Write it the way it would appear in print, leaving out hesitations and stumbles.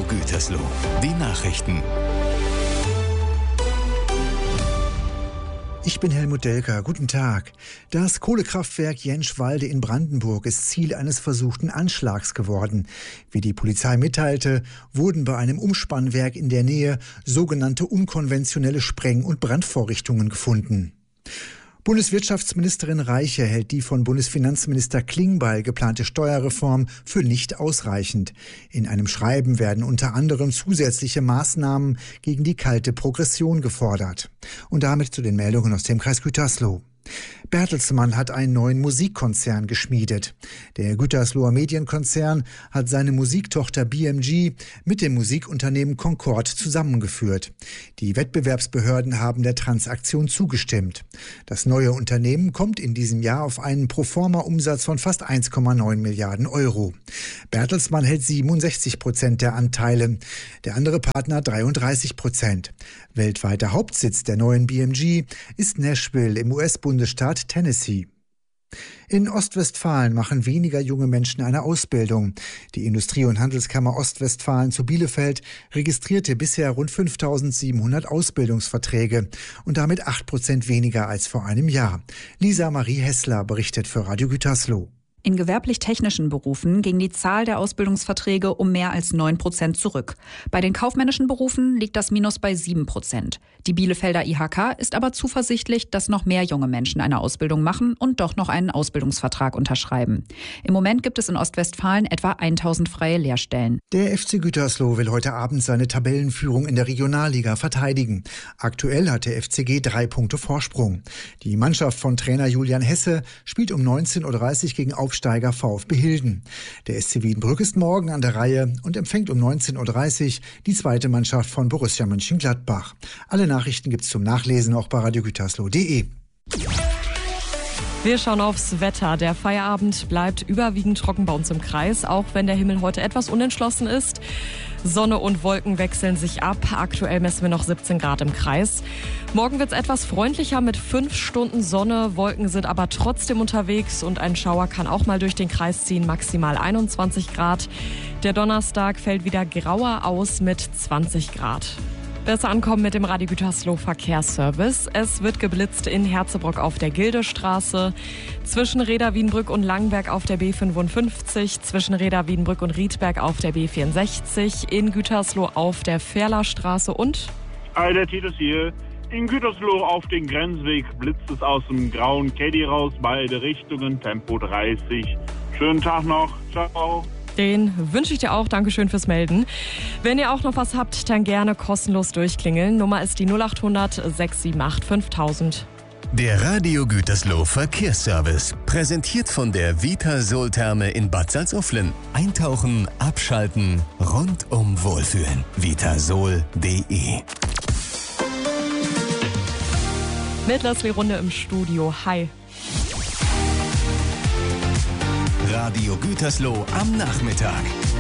Gütersloh, die Nachrichten. Ich bin Helmut Delker. Guten Tag. Das Kohlekraftwerk Jänschwalde in Brandenburg ist Ziel eines versuchten Anschlags geworden. Wie die Polizei mitteilte, wurden bei einem Umspannwerk in der Nähe sogenannte unkonventionelle Spreng- und Brandvorrichtungen gefunden. Bundeswirtschaftsministerin Reiche hält die von Bundesfinanzminister Klingbeil geplante Steuerreform für nicht ausreichend. In einem Schreiben werden unter anderem zusätzliche Maßnahmen gegen die kalte Progression gefordert. Und damit zu den Meldungen aus dem Kreis Gütersloh. Bertelsmann hat einen neuen Musikkonzern geschmiedet. Der Gütersloher Medienkonzern hat seine Musiktochter BMG mit dem Musikunternehmen Concord zusammengeführt. Die Wettbewerbsbehörden haben der Transaktion zugestimmt. Das neue Unternehmen kommt in diesem Jahr auf einen Proforma-Umsatz von fast 1,9 Milliarden Euro. Bertelsmann hält 67% der Anteile, der andere Partner 33%. Weltweiter Hauptsitz der neuen BMG ist Nashville im US-Bundesstaat Tennessee. In Ostwestfalen machen weniger junge Menschen eine Ausbildung. Die Industrie- und Handelskammer Ostwestfalen zu Bielefeld registrierte bisher rund 5.700 Ausbildungsverträge und damit 8% weniger als vor einem Jahr. Lisa Marie Hessler berichtet für Radio Gütersloh. In gewerblich-technischen Berufen ging die Zahl der Ausbildungsverträge um mehr als 9% zurück. Bei den kaufmännischen Berufen liegt das Minus bei 7%. Die Bielefelder IHK ist aber zuversichtlich, dass noch mehr junge Menschen eine Ausbildung machen und doch noch einen Ausbildungsvertrag unterschreiben. Im Moment gibt es in Ostwestfalen etwa 1.000 freie Lehrstellen. Der FC Gütersloh will heute Abend seine Tabellenführung in der Regionalliga verteidigen. Aktuell hat der FCG 3 Punkte Vorsprung. Die Mannschaft von Trainer Julian Hesse spielt um 19.30 Uhr gegen Aufsteiger VfB Hilden. Der SC Wiedenbrück ist morgen an der Reihe und empfängt um 19.30 Uhr die zweite Mannschaft von Borussia Mönchengladbach. Alle Nachrichten gibt's zum Nachlesen auch bei radiogütersloh.de. Wir schauen aufs Wetter. Der Feierabend bleibt überwiegend trocken bei uns im Kreis, auch wenn der Himmel heute etwas unentschlossen ist. Sonne und Wolken wechseln sich ab. Aktuell messen wir noch 17 Grad im Kreis. Morgen wird es etwas freundlicher mit 5 Stunden Sonne. Wolken sind aber trotzdem unterwegs und ein Schauer kann auch mal durch den Kreis ziehen, maximal 21 Grad. Der Donnerstag fällt wieder grauer aus mit 20 Grad. Besser ankommen mit dem Radio Gütersloh Verkehrsservice. Es wird geblitzt in Herzebrock auf der Gildestraße, zwischen Reda Wiedenbrück und Langenberg auf der B55, zwischen Reda Wiedenbrück und Riedberg auf der B64, in Gütersloh auf der Ferlerstraße und... Der Titus hier. In Gütersloh auf den Grenzweg blitzt es aus dem grauen Caddy raus, beide Richtungen, Tempo 30. Schönen Tag noch. Ciao. Den wünsche ich dir auch. Dankeschön fürs Melden. Wenn ihr auch noch was habt, dann gerne kostenlos durchklingeln. Nummer ist die 0800 678 5000. Der Radio Gütersloh Verkehrsservice, präsentiert von der Vitasol-Therme in Bad Salzuflen. Eintauchen, abschalten, rundum wohlfühlen. Vitasol.de. Mit Leslie Runde im Studio. Hi. Radio Gütersloh am Nachmittag.